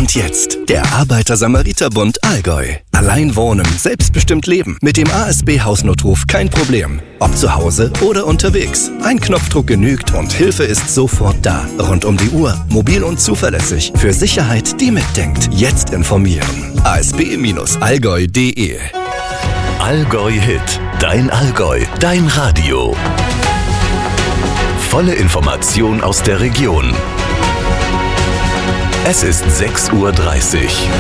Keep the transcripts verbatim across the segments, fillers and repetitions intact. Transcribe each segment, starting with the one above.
Und jetzt der Arbeiter-Samariter-Bund Allgäu. Allein wohnen, selbstbestimmt leben. Mit dem A S B-Hausnotruf kein Problem. Ob zu Hause oder unterwegs. Ein Knopfdruck genügt und Hilfe ist sofort da. Rund um die Uhr, mobil und zuverlässig. Für Sicherheit, die mitdenkt. Jetzt informieren. a s b Bindestrich allgäu punkt d e Allgäu Hit. Dein Allgäu. Dein Radio. Volle Information aus der Region. Es ist sechs Uhr dreißig.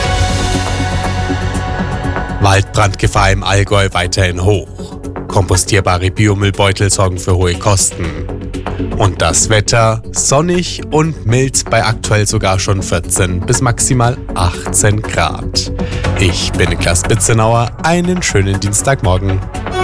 Waldbrandgefahr im Allgäu weiterhin hoch. Kompostierbare Biomüllbeutel sorgen für hohe Kosten. Und das Wetter sonnig und mild bei aktuell sogar schon vierzehn bis maximal achtzehn Grad. Ich bin Niklas Bitzenauer, einen schönen Dienstagmorgen.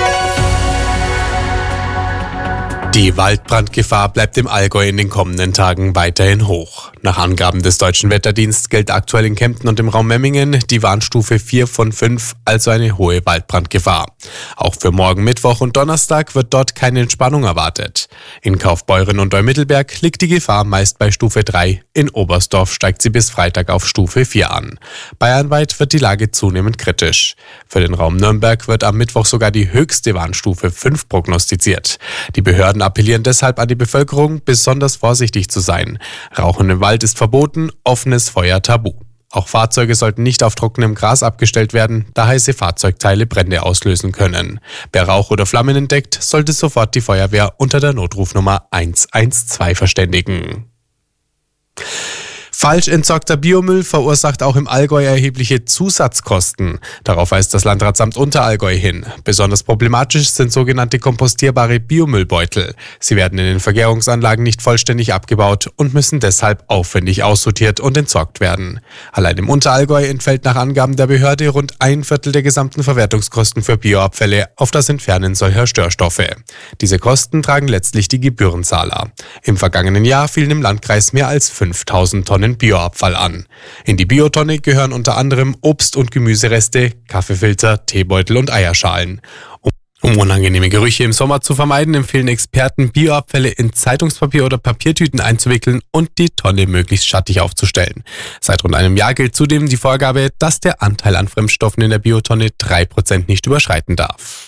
Die Waldbrandgefahr bleibt im Allgäu in den kommenden Tagen weiterhin hoch. Nach Angaben des Deutschen Wetterdienstes gilt aktuell in Kempten und im Raum Memmingen die Warnstufe vier von fünf, also eine hohe Waldbrandgefahr. Auch für morgen Mittwoch und Donnerstag wird dort keine Entspannung erwartet. In Kaufbeuren und Deu-Mittelberg liegt die Gefahr meist bei Stufe drei, in Oberstdorf steigt sie bis Freitag auf Stufe vier an. Bayernweit wird die Lage zunehmend kritisch. Für den Raum Nürnberg wird am Mittwoch sogar die höchste Warnstufe fünf prognostiziert. Die Behörden appellieren deshalb an die Bevölkerung, besonders vorsichtig zu sein. Rauchen im Wald ist verboten, offenes Feuer tabu. Auch Fahrzeuge sollten nicht auf trockenem Gras abgestellt werden, da heiße Fahrzeugteile Brände auslösen können. Wer Rauch oder Flammen entdeckt, sollte sofort die Feuerwehr unter der Notrufnummer eins eins zwei verständigen. Falsch entsorgter Biomüll verursacht auch im Allgäu erhebliche Zusatzkosten. Darauf weist das Landratsamt Unterallgäu hin. Besonders problematisch sind sogenannte kompostierbare Biomüllbeutel. Sie werden in den Vergärungsanlagen nicht vollständig abgebaut und müssen deshalb aufwendig aussortiert und entsorgt werden. Allein im Unterallgäu entfällt nach Angaben der Behörde rund ein Viertel der gesamten Verwertungskosten für Bioabfälle auf das Entfernen solcher Störstoffe. Diese Kosten tragen letztlich die Gebührenzahler. Im vergangenen Jahr fielen im Landkreis mehr als fünftausend Tonnen Bioabfall an. In die Biotonne gehören unter anderem Obst- und Gemüsereste, Kaffeefilter, Teebeutel und Eierschalen. Um unangenehme Gerüche im Sommer zu vermeiden, empfehlen Experten, Bioabfälle in Zeitungspapier oder Papiertüten einzuwickeln und die Tonne möglichst schattig aufzustellen. Seit rund einem Jahr gilt zudem die Vorgabe, dass der Anteil an Fremdstoffen in der Biotonne drei Prozent nicht überschreiten darf.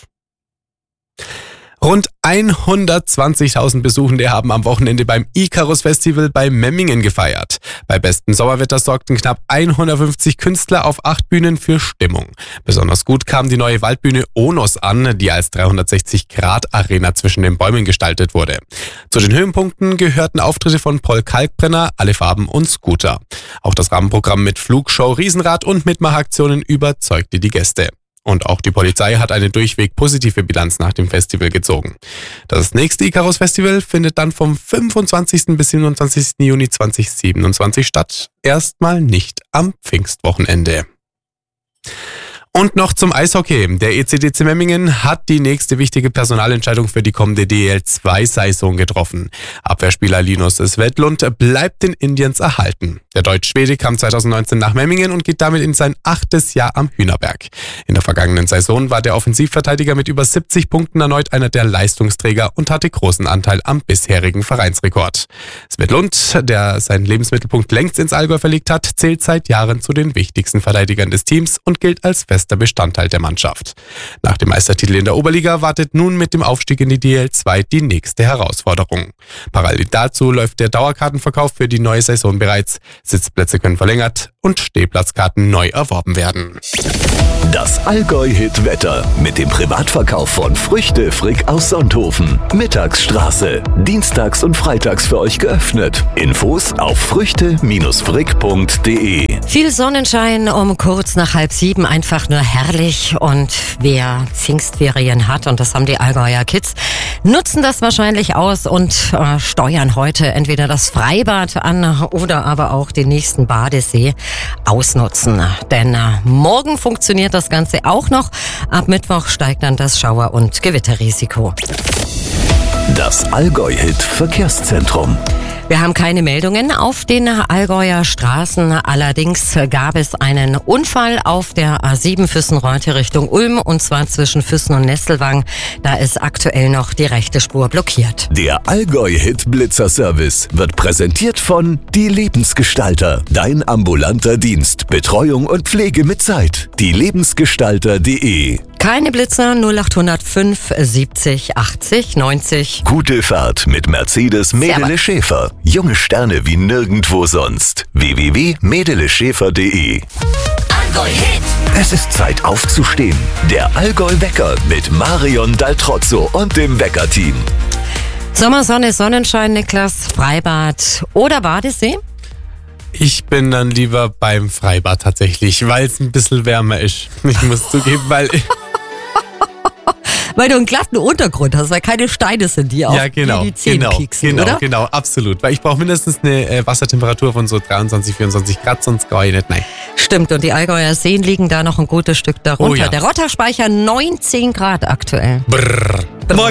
Rund hundertzwanzigtausend Besuchende haben am Wochenende beim Icarus Festival bei Memmingen gefeiert. Bei bestem Sommerwetter sorgten knapp hundertfünfzig Künstler auf acht Bühnen für Stimmung. Besonders gut kam die neue Waldbühne Onos an, die als dreihundertsechzig Grad Arena zwischen den Bäumen gestaltet wurde. Zu den Höhepunkten gehörten Auftritte von Paul Kalkbrenner, Alle Farben und Scooter. Auch das Rahmenprogramm mit Flugshow, Riesenrad und Mitmachaktionen überzeugte die Gäste. Und auch die Polizei hat eine durchweg positive Bilanz nach dem Festival gezogen. Das nächste Icarus Festival findet dann vom fünfundzwanzigsten bis siebenundzwanzigsten Juni zweitausendsiebenundzwanzig statt. Erstmal nicht am Pfingstwochenende. Und noch zum Eishockey. Der E C D C Memmingen hat die nächste wichtige Personalentscheidung für die kommende D E L zwei Saison getroffen. Abwehrspieler Linus Svedlund bleibt den Indians erhalten. Der Deutsch-Schwede kam zweitausendneunzehn nach Memmingen und geht damit in sein achtes Jahr am Hühnerberg. In der vergangenen Saison war der Offensivverteidiger mit über siebzig Punkten erneut einer der Leistungsträger und hatte großen Anteil am bisherigen Vereinsrekord. Svedlund, der seinen Lebensmittelpunkt längst ins Allgäu verlegt hat, zählt seit Jahren zu den wichtigsten Verteidigern des Teams und gilt als fester Bestandteil der Mannschaft. Nach dem Meistertitel in der Oberliga wartet nun mit dem Aufstieg in die D E L zwei die nächste Herausforderung. Parallel dazu läuft der Dauerkartenverkauf für die neue Saison bereits. Sitzplätze können verlängert und Stehplatzkarten neu erworben werden. Das Allgäu-Hit-Wetter mit dem Privatverkauf von Früchte Frick aus Sonthofen. Mittagsstraße. Dienstags und freitags für euch geöffnet. Infos auf früchte frick punkt d e. Viel Sonnenschein um kurz nach halb sieben, einfach nur herrlich. Und wer Pfingstferien hat, und das haben die Allgäuer Kids, nutzen das wahrscheinlich aus und äh, steuern heute entweder das Freibad an oder aber auch den nächsten Badesee ausnutzen. Denn äh, morgen funktioniert das Ganze auch noch. Ab Mittwoch steigt dann das Schauer- und Gewitterrisiko. Das Allgäu-Hit Verkehrszentrum. Wir haben keine Meldungen auf den Allgäuer Straßen. Allerdings gab es einen Unfall auf der A sieben Füssen-Reutte Richtung Ulm und zwar zwischen Füssen und Nesselwang. Da ist aktuell noch die rechte Spur blockiert. Der Allgäu-Hit Blitzer-Service wird präsentiert von Die Lebensgestalter. Dein ambulanter Dienst, Betreuung und Pflege mit Zeit. die lebensgestalter punkt de. Keine Blitzer null acht null fünf siebzig achtzig neunzig. Gute Fahrt mit Mercedes Medele Schäfer. Junge Sterne wie nirgendwo sonst. w w w punkt medele schäfer punkt de. Allgäu-Hit. Es ist Zeit aufzustehen. Der Allgäu-Wecker mit Marion Daltrozzo und dem Wecker-Team. Sommersonne, Sonnenschein, Niklas, Freibad oder Badesee? Ich bin dann lieber beim Freibad tatsächlich, weil es ein bisschen wärmer ist. Ich muss zugeben, weil... Weil du einen glatten Untergrund hast, weil keine Steine sind, die auf ja, genau, die Zehen genau, pieksen, genau, oder? Genau, absolut. Weil ich brauche mindestens eine äh, Wassertemperatur von so dreiundzwanzig, vierundzwanzig Grad, sonst gar nicht, nein. Stimmt, und die Allgäuer Seen liegen da noch ein gutes Stück darunter. Oh ja. Der Rotterspeicher neunzehn Grad aktuell. Brrr.